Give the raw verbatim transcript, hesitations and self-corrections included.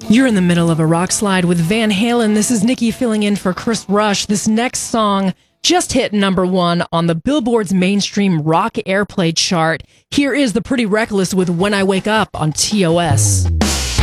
You're in the middle of a rock slide with Van Halen. This is Nikki filling in for Chris Rush. This next song just hit number one on the Billboard's mainstream rock airplay chart. Here is The Pretty Reckless with When I Wake Up on T O S.